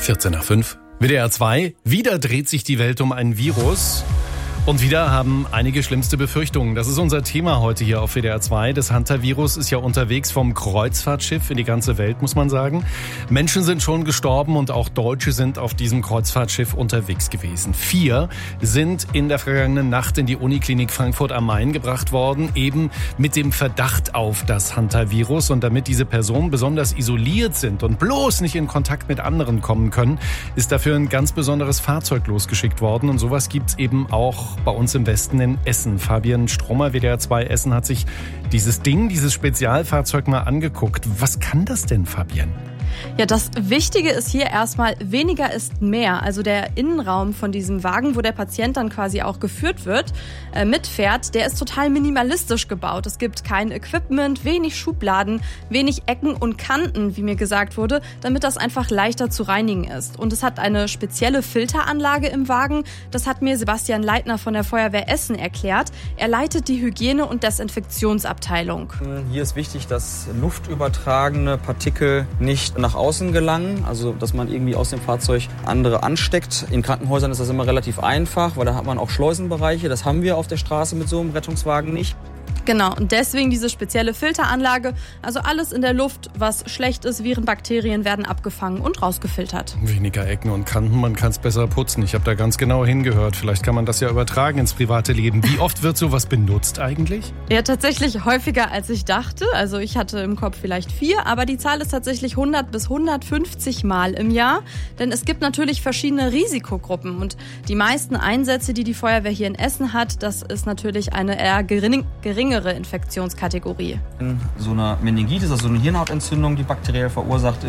14:05. WDR 2. Wieder dreht sich die Welt um ein Virus. Und wieder haben einige schlimmste Befürchtungen. Das ist unser Thema heute hier auf WDR 2. Das Hantavirus ist ja unterwegs vom Kreuzfahrtschiff in die ganze Welt, muss man sagen. Menschen sind schon gestorben und auch Deutsche sind auf diesem Kreuzfahrtschiff unterwegs gewesen. 4 sind in der vergangenen Nacht in die Uniklinik Frankfurt am Main gebracht worden, eben mit dem Verdacht auf das Hantavirus. Und damit diese Personen besonders isoliert sind und bloß nicht in Kontakt mit anderen kommen können, ist dafür ein ganz besonderes Fahrzeug losgeschickt worden. Und sowas gibt's eben auch bei uns im Westen in Essen. Fabian Strommer, WDR 2 Essen, hat sich dieses Spezialfahrzeug mal angeguckt. Was kann das denn, Fabian? Ja, das Wichtige ist hier erstmal, weniger ist mehr. Also der Innenraum von diesem Wagen, wo der Patient dann quasi auch geführt wird, mitfährt, der ist total minimalistisch gebaut. Es gibt kein Equipment, wenig Schubladen, wenig Ecken und Kanten, wie mir gesagt wurde, damit das einfach leichter zu reinigen ist. Und es hat eine spezielle Filteranlage im Wagen. Das hat mir Sebastian Leitner von der Feuerwehr Essen erklärt. Er leitet die Hygiene- und Desinfektionsabteilung. Hier ist wichtig, dass luftübertragene Partikel nicht nach außen gelangen, also dass man irgendwie aus dem Fahrzeug andere ansteckt. In Krankenhäusern ist das immer relativ einfach, weil da hat man auch Schleusenbereiche. Das haben wir auf der Straße mit so einem Rettungswagen nicht. Genau, und deswegen diese spezielle Filteranlage. Also alles in der Luft, was schlecht ist, Viren, Bakterien werden abgefangen und rausgefiltert. Weniger Ecken und Kanten, man kann es besser putzen. Ich habe da ganz genau hingehört. Vielleicht kann man das ja übertragen ins private Leben. Wie oft wird sowas benutzt eigentlich? Ja, tatsächlich häufiger als ich dachte. Also ich hatte im Kopf vielleicht 4, aber die Zahl ist tatsächlich 100 bis 150 Mal im Jahr. Denn es gibt natürlich verschiedene Risikogruppen. Und die meisten Einsätze, die die Feuerwehr hier in Essen hat, das ist natürlich eine eher geringere Infektionskategorie. So eine Meningitis, also so eine Hirnhautentzündung, die bakteriell verursacht